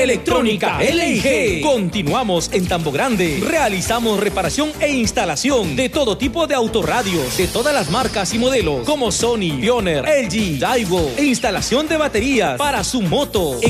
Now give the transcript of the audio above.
Electrónica LG. Continuamos en Tambo Grande. Realizamos reparación e instalación de todo tipo de autorradios, de todas las marcas y modelos, como Sony, Pioneer, LG, Daiwo. E instalación de baterías para su moto.